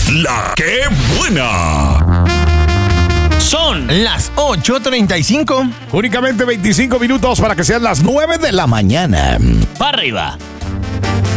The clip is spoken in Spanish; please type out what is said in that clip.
La que buena. Son las 8:35. Únicamente 25 minutos para que sean las 9 de la mañana. para arriba.